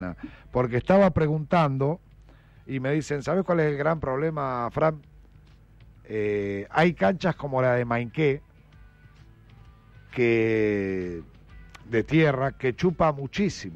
porque estaba preguntando y me dicen, ¿sabes cuál es el gran problema, Fran? Hay canchas como la de Mainqué, de tierra, que chupa muchísimo.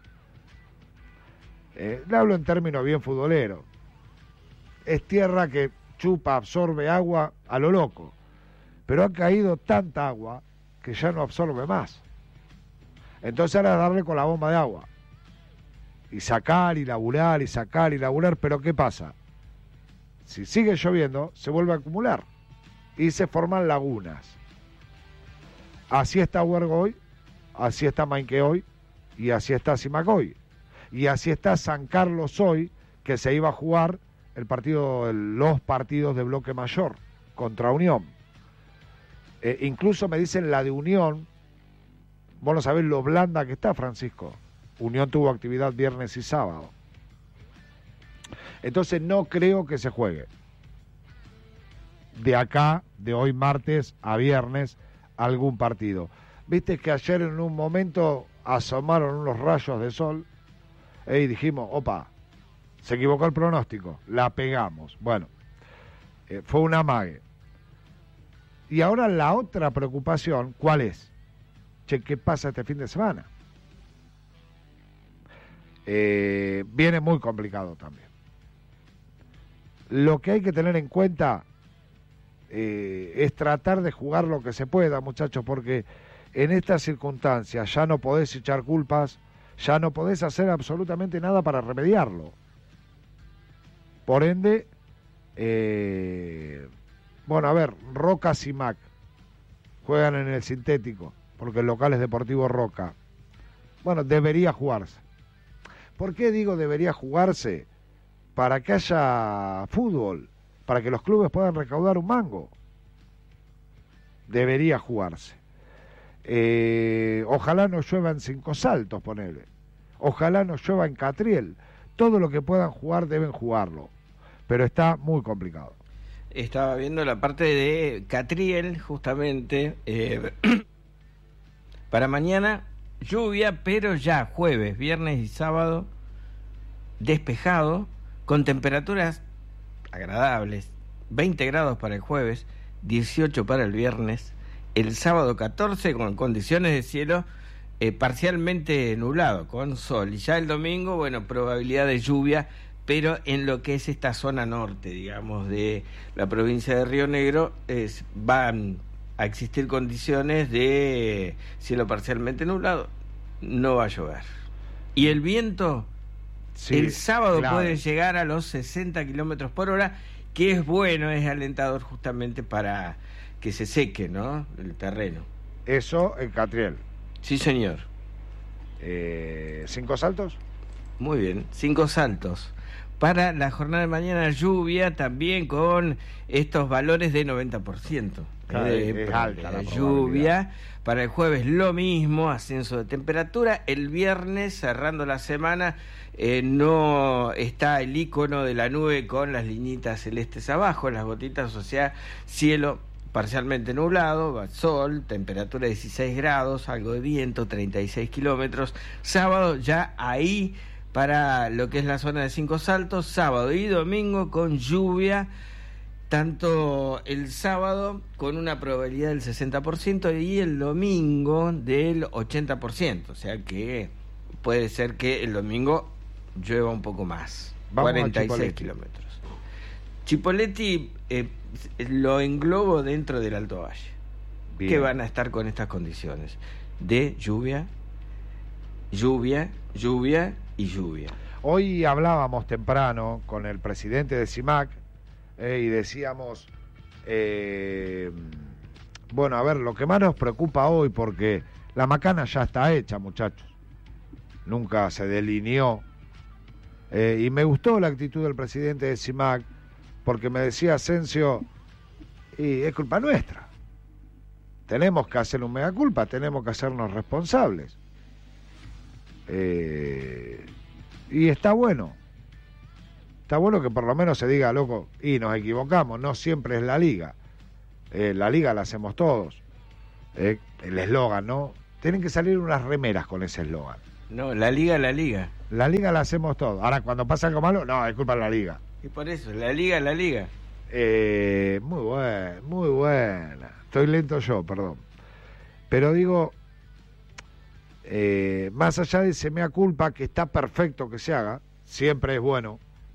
Le hablo en términos bien futboleros. Es tierra que chupa, absorbe agua a lo loco, pero ha caído tanta agua que ya no absorbe más. Entonces ahora darle con la bomba de agua y sacar y laburar y sacar y laburar, pero ¿qué pasa? Si sigue lloviendo, se vuelve a acumular y se forman lagunas. Así está Huergo hoy, así está Mainqué hoy y así está Simac hoy. Y así está San Carlos hoy, que se iba a jugar los partidos de bloque mayor contra Unión. Incluso me dicen la de Unión, vos no sabés lo blanda que está, Francisco. Unión tuvo actividad viernes y sábado. Entonces no creo que se juegue. De acá, de hoy martes a viernes, algún partido. Viste que ayer en un momento asomaron unos rayos de sol y dijimos, opa, se equivocó el pronóstico, la pegamos. Bueno, fue un amague. Y ahora la otra preocupación, ¿cuál es? Che, ¿qué pasa este fin de semana? Viene muy complicado también. Lo que hay que tener en cuenta es tratar de jugar lo que se pueda, muchachos, porque en estas circunstancias ya no podés echar culpas, ya no podés hacer absolutamente nada para remediarlo. Por ende, bueno, a ver, Roca Simac juegan en el sintético, porque el local es Deportivo Roca. Bueno, debería jugarse. ¿Por qué digo debería jugarse? Para que haya fútbol, para que los clubes puedan recaudar un mango. Debería jugarse. Ojalá no llueva en Cinco Saltos, ponele. Ojalá no llueva en Catriel. Todo lo que puedan jugar deben jugarlo. Pero está muy complicado. Estaba viendo la parte de Catriel, justamente. Para mañana, lluvia, pero ya jueves, viernes y sábado, despejado, con temperaturas agradables. 20 grados para el jueves, 18 para el viernes, el sábado 14 con condiciones de cielo parcialmente nublado, con sol. Y ya el domingo, bueno, probabilidad de lluvia, pero en lo que es esta zona norte, digamos, de la provincia de Río Negro, van a existir condiciones de cielo parcialmente nublado, no va a llover. Y el viento, sí, el sábado claro, puede llegar a los 60 kilómetros por hora, que es bueno, es alentador justamente para que se seque, ¿no?, el terreno. Eso en Catriel. Sí, señor. ¿Cinco Saltos? Muy bien, Cinco Saltos. Para la jornada de mañana, lluvia también con estos valores de 90%. Es alta la lluvia. Para el jueves lo mismo, ascenso de temperatura. El viernes, cerrando la semana, no está el icono de la nube con las liñitas celestes abajo, las gotitas, o sea, cielo parcialmente nublado, sol, temperatura 16 grados, algo de viento, 36 kilómetros. Sábado ya ahí, para lo que es la zona de Cinco Saltos, sábado y domingo con lluvia, tanto el sábado con una probabilidad del 60% y el domingo del 80%, o sea que puede ser que el domingo llueva un poco más. Vamos 46 kilómetros. Chipoleti lo englobo dentro del Alto Valle. Bien. Que van a estar con estas condiciones de lluvia, lluvia, lluvia y lluvia. Hoy hablábamos temprano con el presidente de Simac y decíamos, bueno, a ver, lo que más nos preocupa hoy, porque la macana ya está hecha, muchachos, nunca se delineó, y me gustó la actitud del presidente de Simac, porque me decía Asensio, y es culpa nuestra, tenemos que hacer un mea culpa, tenemos que hacernos responsables. Y está bueno que por lo menos se diga, loco, y nos equivocamos, no siempre es la liga la hacemos todos, el eslogan, ¿no? Tienen que salir unas remeras con ese eslogan, No, la liga. La liga la hacemos todo. Ahora, cuando pasa algo malo, no, es culpa de la liga. Y por eso, la liga. Muy buena. Estoy lento yo, perdón. Pero digo, más allá de ese mea culpa, que está perfecto que se haga, siempre es bueno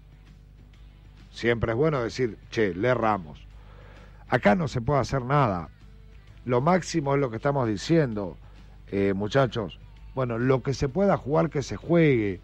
decir, che, le erramos. Acá no se puede hacer nada. Lo máximo es lo que estamos diciendo, muchachos. Bueno, lo que se pueda jugar, que se juegue.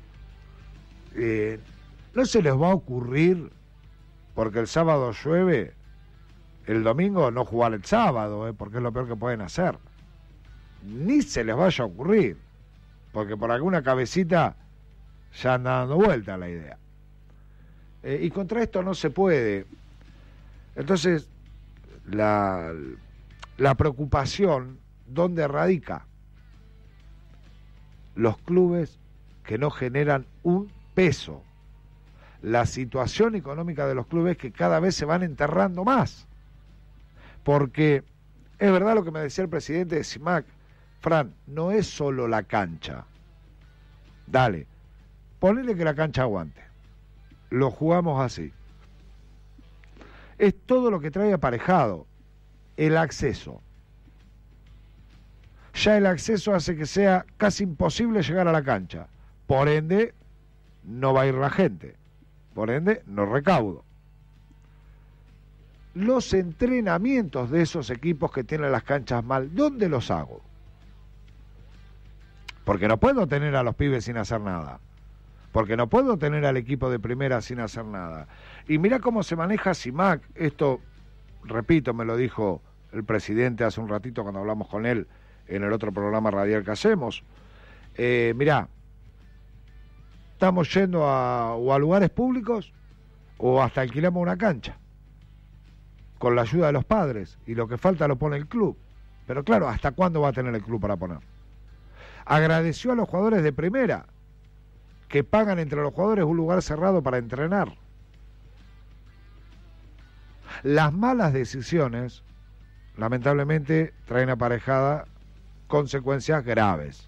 No se les va a ocurrir, porque el sábado llueve, el domingo no jugar el sábado, porque es lo peor que pueden hacer. Ni se les vaya a ocurrir, porque por alguna cabecita ya anda dando vuelta la idea. Y contra esto no se puede. Entonces, la preocupación, ¿dónde radica? Los clubes que no generan un peso. La situación económica de los clubes que cada vez se van enterrando más. Porque es verdad lo que me decía el presidente de CIMAC, Fran, no es solo la cancha. Dale, ponele que la cancha aguante. Lo jugamos así. Es todo lo que trae aparejado. El acceso. Ya el acceso hace que sea casi imposible llegar a la cancha. Por ende, no va a ir la gente. Por ende, no recaudo. Los entrenamientos de esos equipos que tienen las canchas mal, ¿dónde los hago? Porque no puedo tener a los pibes sin hacer nada. Porque no puedo tener al equipo de primera sin hacer nada. Y mira cómo se maneja CIMAC. Esto, repito, me lo dijo el presidente hace un ratito cuando hablamos con él en el otro programa radial que hacemos. Mirá, estamos yendo o a lugares públicos o hasta alquilamos una cancha con la ayuda de los padres, y lo que falta lo pone el club. Pero claro, ¿hasta cuándo va a tener el club para poner? Agradeció a los jugadores de primera que pagan entre los jugadores un lugar cerrado para entrenar. Las malas decisiones, lamentablemente, traen aparejada consecuencias graves.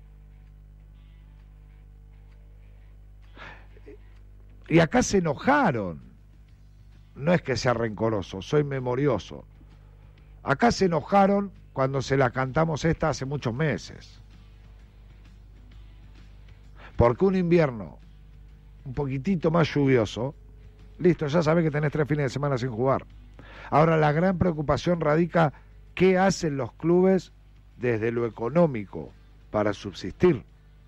Y acá se enojaron. No es que sea rencoroso, soy memorioso. Acá se enojaron cuando se la cantamos esta hace muchos meses. Porque un invierno un poquitito más lluvioso, listo, ya sabés que tenés 3 fines de semana sin jugar. Ahora la gran preocupación radica qué hacen los clubes desde lo económico para subsistir.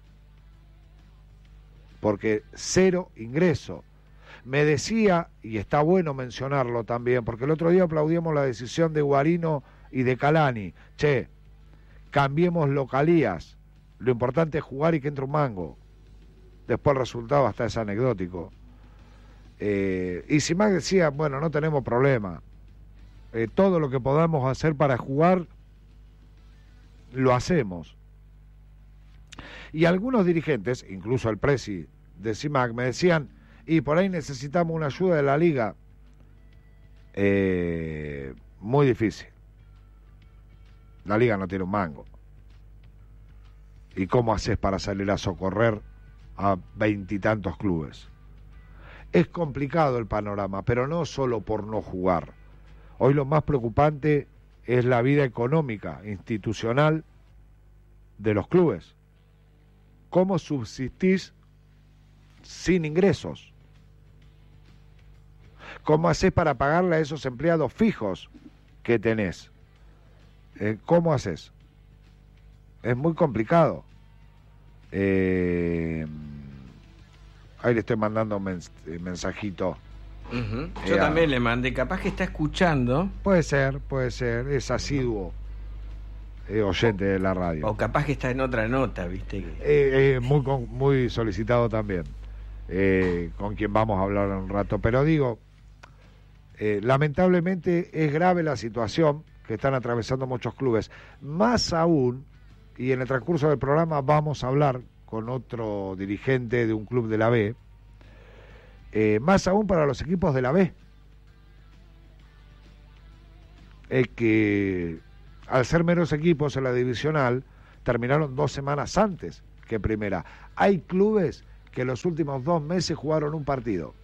Porque cero ingreso. Me decía, y está bueno mencionarlo también, porque el otro día aplaudimos la decisión de Guarino y de Calani. Che, cambiemos localías. Lo importante es jugar y que entre un mango. Después el resultado hasta es anecdótico. Y CIMAC decía, bueno, no tenemos problema. Todo lo que podamos hacer para jugar, lo hacemos. Y algunos dirigentes, incluso el presi de CIMAC, me decían, y por ahí necesitamos una ayuda de la liga. Muy difícil. La liga no tiene un mango. ¿Y cómo haces para salir a socorrer a 20 y tantos clubes? Es complicado el panorama, pero no solo por no jugar. Hoy lo más preocupante es la vida económica, institucional de los clubes. ¿Cómo subsistís sin ingresos? ¿Cómo haces para pagarle a esos empleados fijos que tenés? ¿Cómo haces? Es muy complicado. Ahí le estoy mandando un mensajito. Yo también le mandé, capaz que está escuchando. Puede ser, es asiduo oyente de la radio. O capaz que está en otra nota, viste. Muy solicitado también, con quien vamos a hablar en un rato. Pero digo, lamentablemente es grave la situación que están atravesando muchos clubes. Más aún, y en el transcurso del programa vamos a hablar con otro dirigente de un club de la B, más aún para los equipos de la B, que al ser menos equipos en la divisional terminaron 2 semanas antes que primera. Hay clubes que los últimos 2 meses jugaron un partido.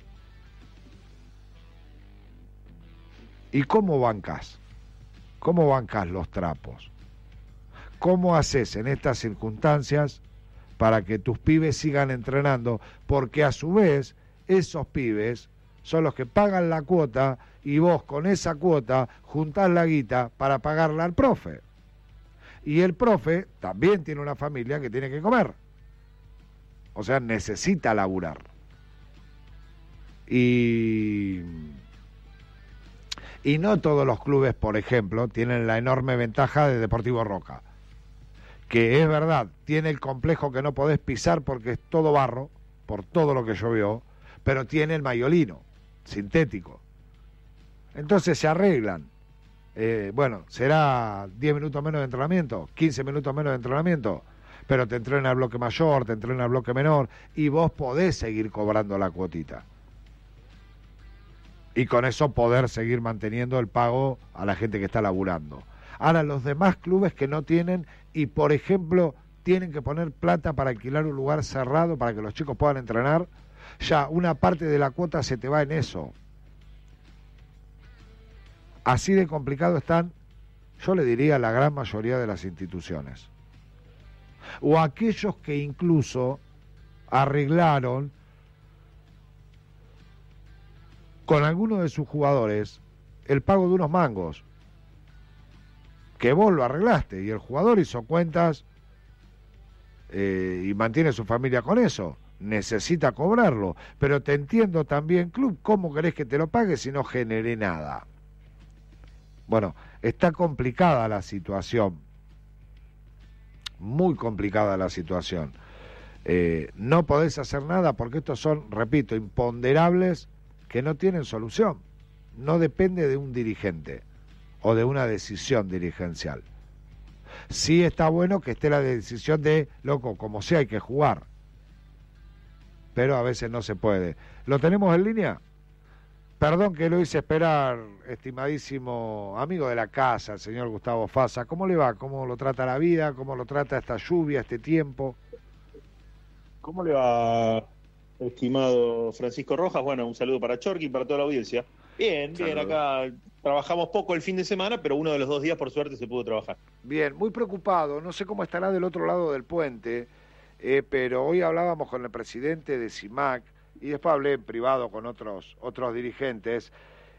¿Y cómo bancás? ¿Cómo bancás los trapos? ¿Cómo haces en estas circunstancias para que tus pibes sigan entrenando? Porque a su vez, esos pibes son los que pagan la cuota y vos con esa cuota juntás la guita para pagarla al profe. Y el profe también tiene una familia que tiene que comer. O sea, necesita laburar. Y no todos los clubes, por ejemplo, tienen la enorme ventaja de Deportivo Roca, que es verdad, tiene el complejo que no podés pisar porque es todo barro, por todo lo que llovió, pero tiene el mayolino, sintético. Entonces se arreglan. Bueno, será 10 minutos menos de entrenamiento, 15 minutos menos de entrenamiento, pero te entrena el bloque mayor, te entrena el bloque menor, y vos podés seguir cobrando la cuotita. Y con eso poder seguir manteniendo el pago a la gente que está laburando. Ahora, los demás clubes que no tienen, y por ejemplo, tienen que poner plata para alquilar un lugar cerrado para que los chicos puedan entrenar, ya una parte de la cuota se te va en eso. Así de complicado están, yo le diría, la gran mayoría de las instituciones. O aquellos que incluso arreglaron con alguno de sus jugadores el pago de unos mangos, que vos lo arreglaste y el jugador hizo cuentas y mantiene su familia con eso, necesita cobrarlo, pero te entiendo también, club, ¿cómo querés que te lo pague si no generé nada? Bueno, está complicada la situación, muy complicada la situación. No podés hacer nada porque estos son, repito, imponderables que no tienen solución. No depende de un dirigente o de una decisión dirigencial. Sí está bueno que esté la decisión de, loco, como sea hay que jugar, pero a veces no se puede. ¿Lo tenemos en línea? Perdón que lo hice esperar, estimadísimo amigo de la casa, el señor Gustavo Fasa. ¿Cómo le va? ¿Cómo lo trata la vida? ¿Cómo lo trata esta lluvia, este tiempo? ¿Cómo le va, estimado Francisco Rojas? Bueno, un saludo para Chorqui y para toda la audiencia. Bien, bien, acá trabajamos poco el fin de semana, pero uno de los 2 días por suerte se pudo trabajar. Bien, muy preocupado, no sé cómo estará del otro lado del puente, pero hoy hablábamos con el presidente de CIMAC y después hablé en privado con otros dirigentes,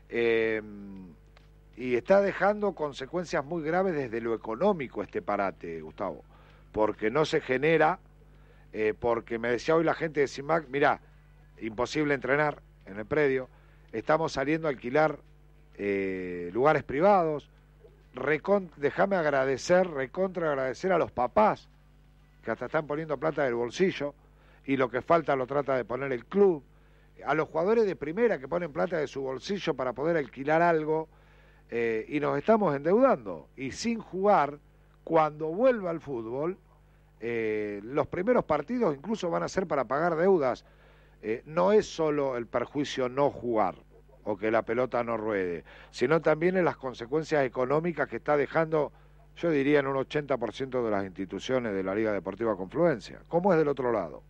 y está dejando consecuencias muy graves desde lo económico este parate, Gustavo, porque no se genera, porque me decía hoy la gente de CIMAC, mirá, imposible entrenar en el predio, estamos saliendo a alquilar lugares privados, déjame recontra agradecer a los papás, que hasta están poniendo plata del bolsillo, y lo que falta lo trata de poner el club, a los jugadores de primera que ponen plata de su bolsillo para poder alquilar algo, y nos estamos endeudando, y sin jugar, cuando vuelva al fútbol, los primeros partidos incluso van a ser para pagar deudas. No es solo el perjuicio no jugar o que la pelota no ruede, sino también en las consecuencias económicas que está dejando, yo diría, en un 80% de las instituciones de la Liga Deportiva Confluencia. ¿Cómo es del otro lado?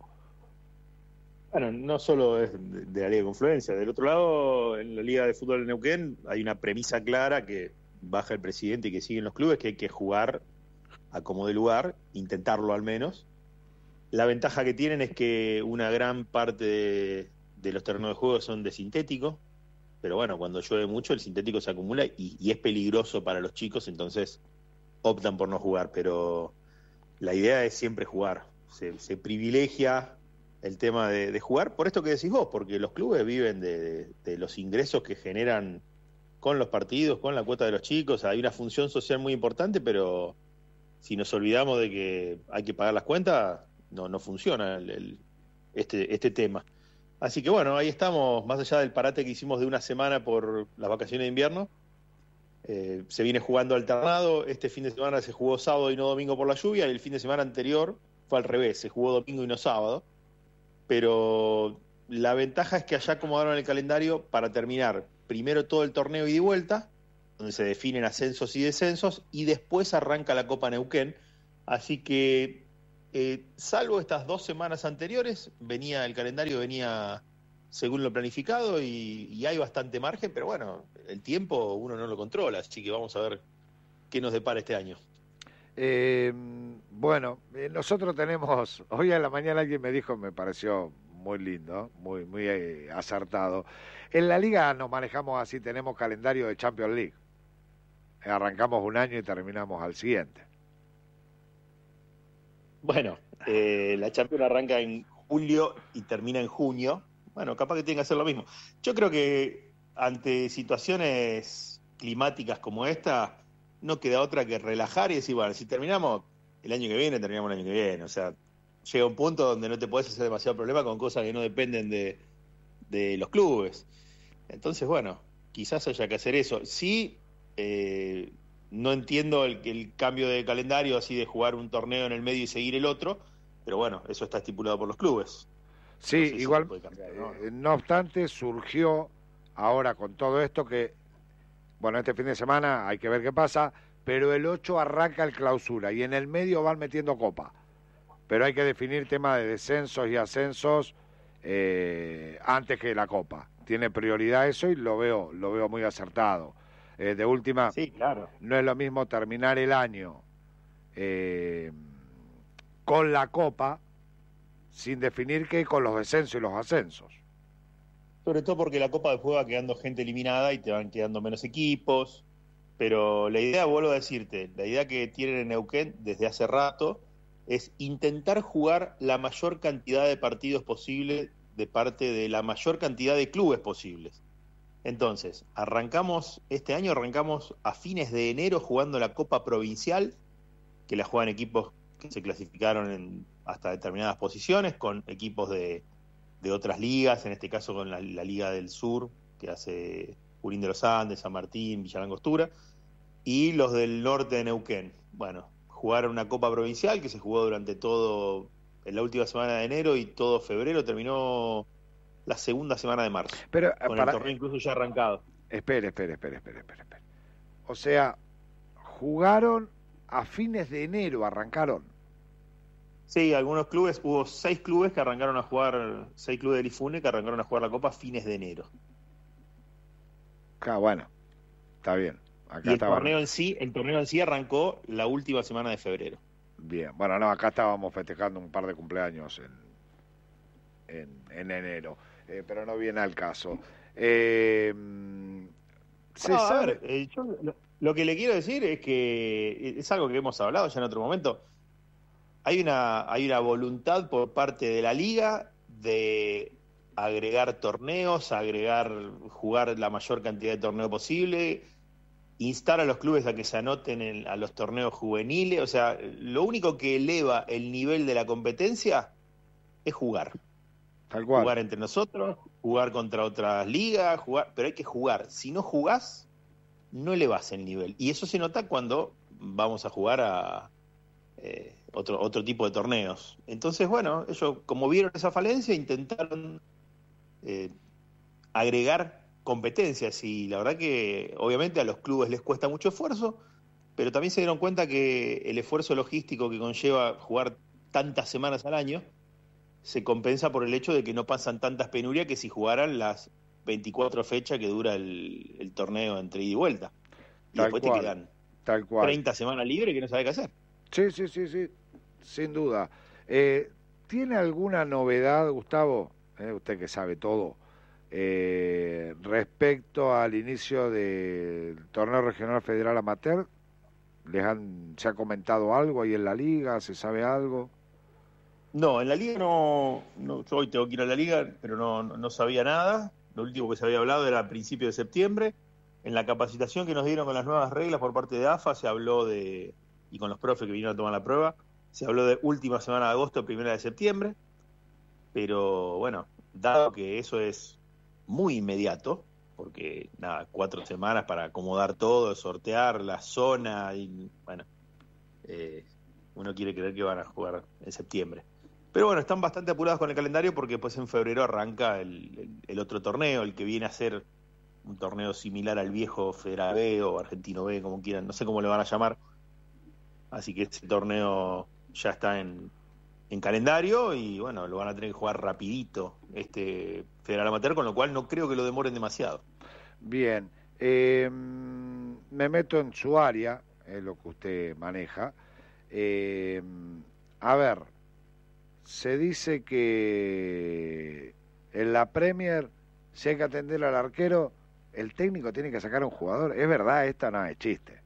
Bueno, no solo es de la Liga Confluencia, del otro lado, en la Liga de Fútbol de Neuquén hay una premisa clara que baja el presidente y que siguen los clubes, que hay que jugar a como de lugar, intentarlo al menos. La ventaja que tienen es que una gran parte de los terrenos de juego son de sintético, pero bueno, cuando llueve mucho el sintético se acumula y es peligroso para los chicos, entonces optan por no jugar, pero la idea es siempre jugar. Se privilegia el tema de jugar, por esto que decís vos, porque los clubes viven de los ingresos que generan con los partidos, con la cuota de los chicos. Hay una función social muy importante, pero si nos olvidamos de que hay que pagar las cuentas, no funciona este tema. Así que bueno, ahí estamos, más allá del parate que hicimos de una semana por las vacaciones de invierno, se viene jugando alternado. Este fin de semana se jugó sábado y no domingo por la lluvia, y el fin de semana anterior fue al revés, se jugó domingo y no sábado. Pero la ventaja es que allá acomodaron el calendario para terminar primero todo el torneo ida y vuelta, donde se definen ascensos y descensos, y después arranca la Copa Neuquén. Así que salvo estas 2 semanas anteriores, el calendario venía según lo planificado y hay bastante margen, pero bueno, el tiempo uno no lo controla, así que vamos a ver qué nos depara este año. Nosotros tenemos, hoy a la mañana alguien me dijo, me pareció muy lindo, muy acertado. En la liga nos manejamos así, tenemos calendario de Champions League. Arrancamos un año y terminamos al siguiente. Bueno, la Champions arranca en julio y termina en junio. Bueno, capaz que tiene que hacer lo mismo. Yo creo que ante situaciones climáticas como esta, no queda otra que relajar y decir, bueno, si terminamos el año que viene, terminamos el año que viene. O sea, llega un punto donde no te podés hacer demasiado problema con cosas que no dependen de los clubes. Entonces, bueno, quizás haya que hacer eso. Sí, no entiendo el cambio de calendario, así de jugar un torneo en el medio y seguir el otro, pero bueno, eso está estipulado por los clubes. Sí, no sé igual, si puede cambiar, ¿no? No obstante, surgió ahora con todo esto que, bueno, este fin de semana hay que ver qué pasa, pero el 8 arranca el clausura y en el medio van metiendo copa. Pero hay que definir tema de descensos y ascensos antes que la copa. Tiene prioridad eso y lo veo muy acertado. De última, sí, claro. No es lo mismo terminar el año con la copa sin definir que con los descensos y los ascensos. Sobre todo porque la Copa después va quedando gente eliminada y te van quedando menos equipos. Pero la idea, vuelvo a decirte, la idea que tienen en Neuquén desde hace rato es intentar jugar la mayor cantidad de partidos posible de parte de la mayor cantidad de clubes posibles. Entonces, este año arrancamos a fines de enero jugando la Copa Provincial, que la juegan equipos que se clasificaron hasta determinadas posiciones, con equipos de otras ligas, en este caso con la Liga del Sur, que hace Junín de los Andes, San Martín, Villa Langostura, y los del norte de Neuquén. Bueno, jugaron una Copa Provincial que se jugó durante todo, en la última semana de enero y todo febrero, terminó la segunda semana de marzo, pero, con el torneo incluso ya arrancado. Espere. O sea, jugaron a fines de enero, arrancaron. Sí, algunos clubes, hubo 6 clubes que arrancaron a jugar, 6 clubes del IFUNE que arrancaron a jugar la Copa a fines de enero. Bueno, está bien. Acá y el torneo en sí arrancó la última semana de febrero. Bien, bueno, no, acá estábamos festejando un par de cumpleaños en enero, pero no viene al caso. Yo lo que le quiero decir es que es algo que hemos hablado ya en otro momento. Hay una voluntad por parte de la liga de agregar torneos, jugar la mayor cantidad de torneos posible, instar a los clubes a que se anoten a los torneos juveniles. O sea, lo único que eleva el nivel de la competencia es jugar. Tal cual. Jugar entre nosotros, jugar contra otras ligas, pero hay que jugar. Si no jugás, no elevás el nivel. Y eso se nota cuando vamos a jugar a otro tipo de torneos. Entonces, bueno, ellos como vieron esa falencia intentaron agregar competencias y la verdad que obviamente a los clubes les cuesta mucho esfuerzo, pero también se dieron cuenta que el esfuerzo logístico que conlleva jugar tantas semanas al año se compensa por el hecho de que no pasan tantas penurias que si jugaran las 24 fechas que dura el torneo entre ida y vuelta. Y después te quedan 30 semanas libres que no sabes qué hacer. Sí, sin duda. ¿Tiene alguna novedad, Gustavo, usted que sabe todo, respecto al inicio del torneo regional federal amateur? ¿Se ha comentado algo ahí en la liga? ¿Se sabe algo? No, en la liga no, yo hoy tengo que ir a la liga, pero no sabía nada. Lo último que se había hablado era a principios de septiembre. En la capacitación que nos dieron con las nuevas reglas por parte de AFA se habló y con los profes que vinieron a tomar la prueba, se habló de última semana de agosto, primera de septiembre. Pero bueno, dado que eso es muy inmediato, porque 4 semanas para acomodar todo, sortear la zona, y bueno, uno quiere creer que van a jugar en septiembre. Pero bueno, están bastante apurados con el calendario porque pues en febrero arranca el otro torneo, el que viene a ser un torneo similar al viejo Federal B o Argentino B, como quieran, no sé cómo le van a llamar. Así que este torneo ya está en en calendario y bueno, lo van a tener que jugar rapidito este Federal Amateur, con lo cual no creo que lo demoren demasiado. Bien, me meto en su área, es lo que usted maneja. A ver, se dice que en la Premier, si hay que atender al arquero, el técnico tiene que sacar a un jugador. ¿Es verdad? Esta no es chiste.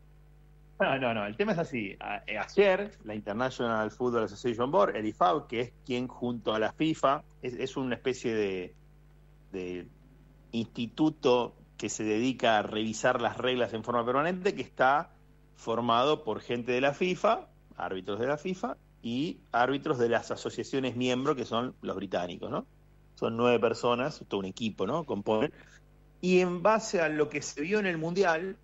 No, el tema es así. Ayer, la International Football Association Board, el IFAB, que es quien junto a la FIFA, es una especie de instituto que se dedica a revisar las reglas en forma permanente, que está formado por gente de la FIFA, árbitros de la FIFA, y árbitros de las asociaciones miembros, que son los británicos, ¿no? Son 9 personas, todo un equipo, ¿no? Componen. Y en base a lo que se vio en el Mundial,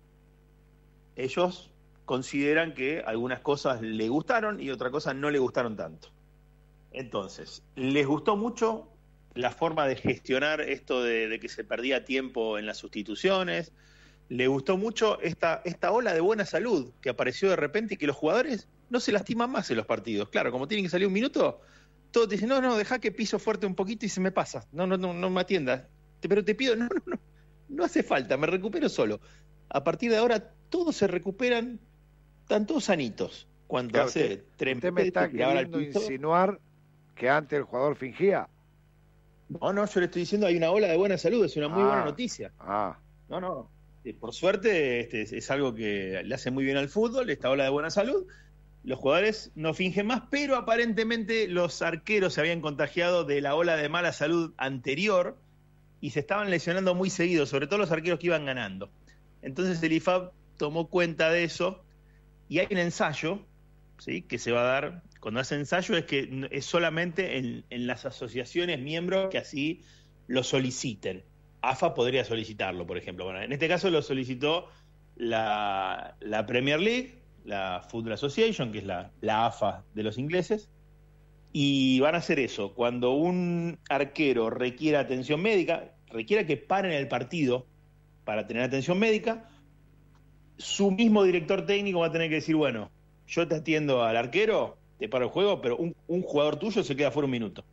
ellos consideran que algunas cosas le gustaron y otras cosas no le gustaron tanto. Entonces, les gustó mucho la forma de gestionar esto de que se perdía tiempo en las sustituciones. Le gustó mucho esta ola de buena salud que apareció de repente y que los jugadores no se lastiman más en los partidos. Claro, como tienen que salir un minuto, todos dicen, no, deja que piso fuerte un poquito y se me pasa. No me atiendas. Pero te pido, no hace falta, me recupero solo. A partir de ahora todos se recuperan, están todos sanitos. Cuando Claro, hace 3 ¿usted me está queriendo insinuar que antes el jugador fingía? No, yo le estoy diciendo, hay una ola de buena salud, es una muy buena noticia. No. Por suerte, es algo que le hace muy bien al fútbol, esta ola de buena salud. Los jugadores no fingen más, pero aparentemente los arqueros se habían contagiado de la ola de mala salud anterior y se estaban lesionando muy seguido, sobre todo los arqueros que iban ganando. Entonces el IFAB tomó cuenta de eso y hay un ensayo, ¿sí?, que se va a dar. Cuando hace ensayo es que es solamente en las asociaciones miembros que así lo soliciten. AFA podría solicitarlo, por ejemplo. Bueno, en este caso lo solicitó la Premier League, la Football Association, que es la AFA de los ingleses, y van a hacer eso. Cuando un arquero requiera atención médica, requiera que paren el partido para tener atención médica, su mismo director técnico va a tener que decir, bueno, yo te atiendo al arquero, te paro el juego, pero un jugador tuyo se queda fuera un minuto.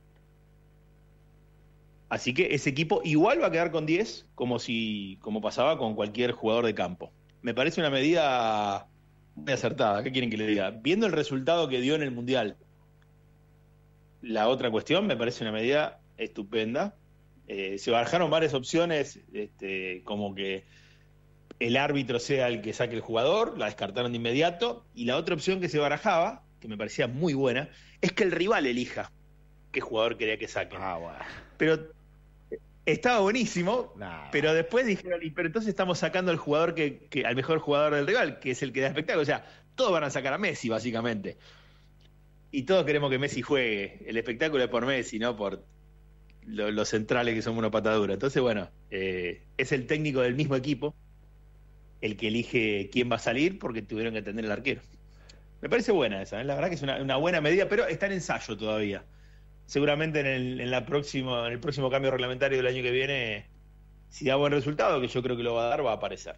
Así que ese equipo igual va a quedar con 10, como pasaba con cualquier jugador de campo. Me parece una medida muy acertada. ¿Qué quieren que le diga? Viendo el resultado que dio en el Mundial, la otra cuestión me parece una medida estupenda. Se barajaron varias opciones, como que el árbitro sea el que saque el jugador, la descartaron de inmediato, y la otra opción que se barajaba, que me parecía muy buena, es que el rival elija qué jugador quería que saquen. Bueno. Pero estaba buenísimo, pero después dijeron, pero entonces estamos sacando al jugador al mejor jugador del rival, que es el que da espectáculo. O sea, todos van a sacar a Messi, básicamente. Y todos queremos que Messi juegue. El espectáculo es por Messi, no por los centrales que somos una patadura. Entonces, bueno, es el técnico del mismo equipo el que elige quién va a salir porque tuvieron que atender el arquero. Me parece buena esa, ¿eh? La verdad que es una buena medida, pero está en ensayo todavía. Seguramente en el próximo cambio reglamentario del año que viene, si da buen resultado, que yo creo que lo va a dar, va a aparecer.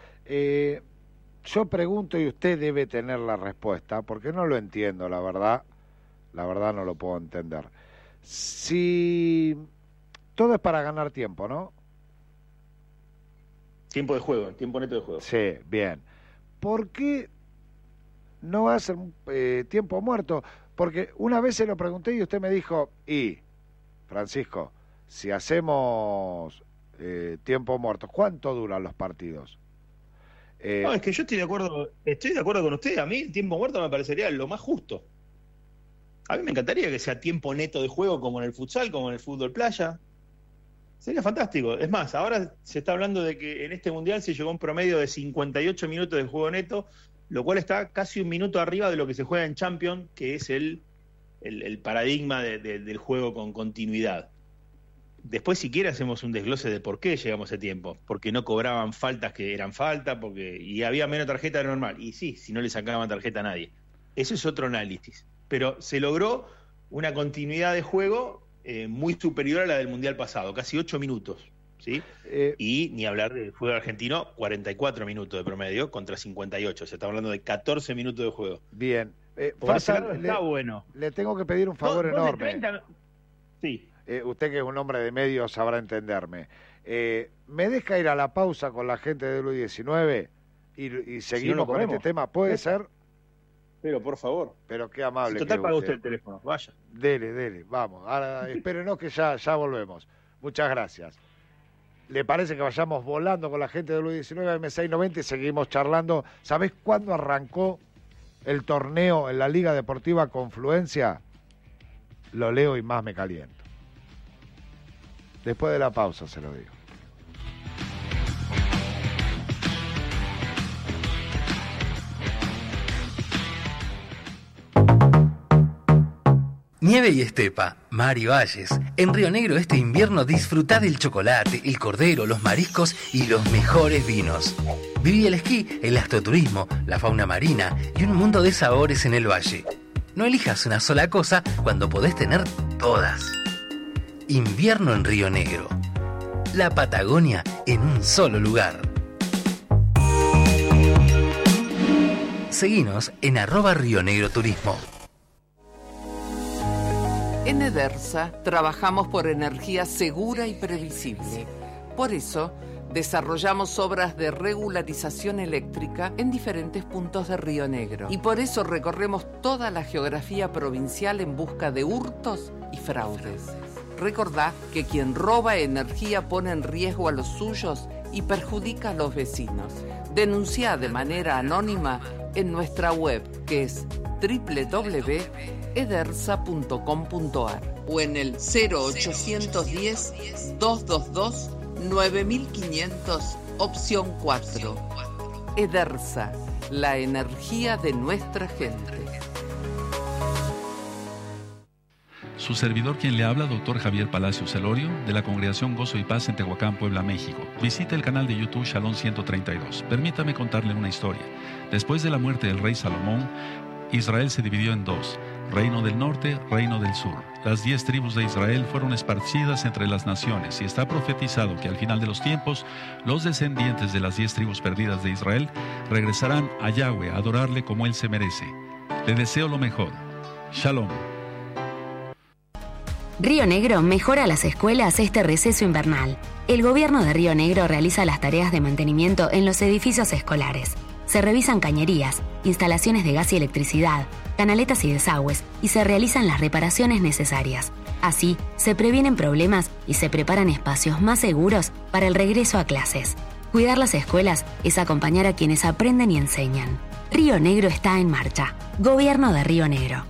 Yo pregunto y usted debe tener la respuesta, porque no lo entiendo, la verdad no lo puedo entender. Si todo es para ganar tiempo, ¿no? Tiempo de juego, tiempo neto de juego. Sí, bien. ¿Por qué no va a ser tiempo muerto? Porque una vez se lo pregunté y usted me dijo, Francisco, si hacemos tiempo muerto, ¿cuánto duran los partidos? No, es que yo estoy de acuerdo con usted. A mí el tiempo muerto me parecería lo más justo. A mí me encantaría que sea tiempo neto de juego como en el futsal, como en el fútbol playa. Sería fantástico. Es más, ahora se está hablando de que en este Mundial se llegó a un promedio de 58 minutos de juego neto, lo cual está casi un minuto arriba de lo que se juega en Champions, que es el paradigma del juego con continuidad. Después, si quiere, hacemos un desglose de por qué llegamos a ese tiempo. Porque no cobraban faltas que eran falta, y había menos tarjeta de normal. Y sí, si no le sacaban tarjeta a nadie. Eso es otro análisis. Pero se logró una continuidad de juego muy superior a la del Mundial pasado, casi 8 minutos. ¿Sí? Y ni hablar del fútbol argentino, 44 minutos de promedio contra 58. Se está hablando de 14 minutos de juego. Bien. Por ese Fasa, lado está bueno. le tengo que pedir un favor enorme. 30... Sí. Usted que es un hombre de medios sabrá entenderme. ¿Me deja ir a la pausa con la gente del U19 y seguimos no con este tema? ¿Puede ser? Pero por favor. Pero qué amable. Si total paga usted el teléfono, vaya. Dele, vamos. Ahora espérenos que ya volvemos. Muchas gracias. ¿Le parece que vayamos volando con la gente del U19 M690 y seguimos charlando? ¿Sabés cuándo arrancó el torneo en la Liga Deportiva Confluencia? Lo leo y más me caliento. Después de la pausa se lo digo. Nieve y estepa, mar y valles. En Río Negro este invierno disfrutá del chocolate, el cordero, los mariscos y los mejores vinos. Viví el esquí, el astroturismo, la fauna marina y un mundo de sabores en el valle. No elijas una sola cosa cuando podés tener todas. Invierno en Río Negro. La Patagonia en un solo lugar. Seguinos en @RioNegroTurismo. En Edersa trabajamos por energía segura y previsible. Por eso, desarrollamos obras de regularización eléctrica en diferentes puntos de Río Negro. Y por eso recorremos toda la geografía provincial en busca de hurtos y fraudes. Recordá que quien roba energía pone en riesgo a los suyos y perjudica a los vecinos. Denunciá de manera anónima en nuestra web, que es www.edersa.com.ar o en el 0810-222-9500, opción 4. Edersa, la energía de nuestra gente. Su servidor quien le habla, doctor Javier Palacios Celorio, de la Congregación Gozo y Paz en Tehuacán, Puebla, México. Visite el canal de YouTube Shalom 132. Permítame contarle una historia. Después de la muerte del rey Salomón, Israel se dividió en dos, Reino del Norte, Reino del Sur. Las 10 tribus de Israel fueron esparcidas entre las naciones y está profetizado que al final de los tiempos, los descendientes de las 10 tribus perdidas de Israel regresarán a Yahweh a adorarle como Él se merece. Le deseo lo mejor. Shalom. Río Negro mejora las escuelas este receso invernal. El gobierno de Río Negro realiza las tareas de mantenimiento en los edificios escolares. Se revisan cañerías, instalaciones de gas y electricidad, canaletas y desagües y se realizan las reparaciones necesarias. Así, se previenen problemas y se preparan espacios más seguros para el regreso a clases. Cuidar las escuelas es acompañar a quienes aprenden y enseñan. Río Negro está en marcha. Gobierno de Río Negro.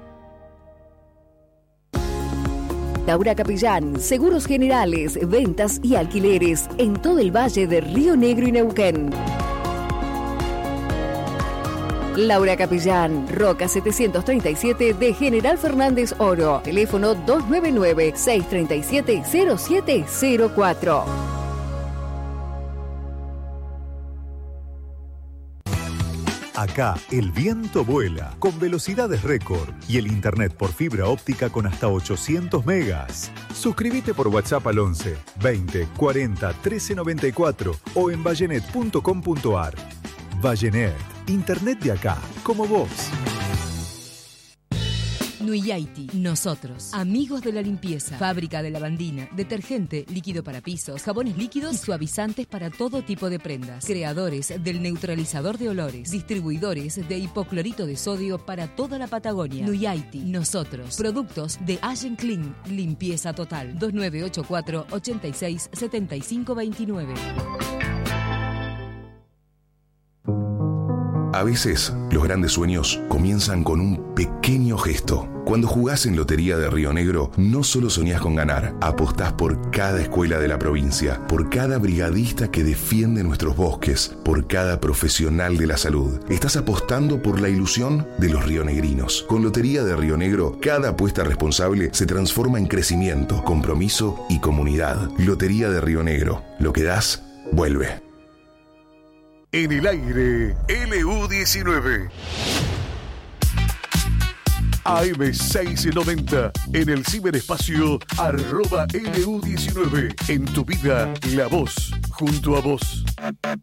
Laura Capellán, seguros generales, ventas y alquileres en todo el valle de Río Negro y Neuquén. Laura Capellán, Roca 737 de General Fernández Oro. Teléfono 299-637-0704. Acá el viento vuela con velocidades récord y el internet por fibra óptica con hasta 800 megas. Suscríbete por WhatsApp al 11 20 40 13 94 o en vallenet.com.ar. Vallenet, internet de acá, como vos. Nuyaiti, nosotros, amigos de la limpieza, fábrica de lavandina, detergente, líquido para pisos, jabones líquidos y suavizantes para todo tipo de prendas, creadores del neutralizador de olores, distribuidores de hipoclorito de sodio para toda la Patagonia. Nuyaiti, nosotros, productos de Allen Clean, limpieza total, 2984 86 75 29. A veces, los grandes sueños comienzan con un pequeño gesto. Cuando jugás en Lotería de Río Negro, no solo soñás con ganar, apostás por cada escuela de la provincia, por cada brigadista que defiende nuestros bosques, por cada profesional de la salud. Estás apostando por la ilusión de los rionegrinos. Con Lotería de Río Negro, cada apuesta responsable se transforma en crecimiento, compromiso y comunidad. Lotería de Río Negro. Lo que das, vuelve. En el aire, LU19. AM690 en el ciberespacio @LU19. En tu vida, la voz junto a vos.